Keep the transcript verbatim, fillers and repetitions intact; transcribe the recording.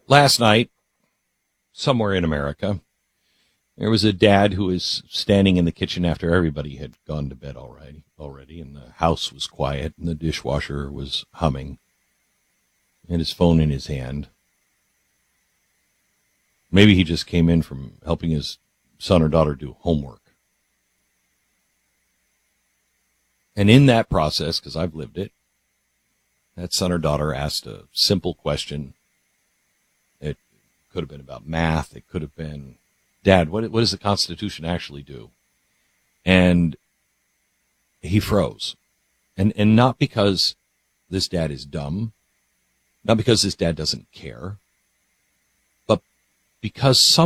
last night, somewhere in America, there was a dad who was standing in the kitchen after everybody had gone to bed already, already, and the house was quiet, and the dishwasher was humming, and his phone in his hand. Maybe he just came in from helping his son or daughter do homework. And in that process, because I've lived it, that son or daughter asked a simple question. It could have been about math. It could have been, Dad, what, what does the Constitution actually do? And he froze. And, and not because this dad is dumb, not because this dad doesn't care, but because some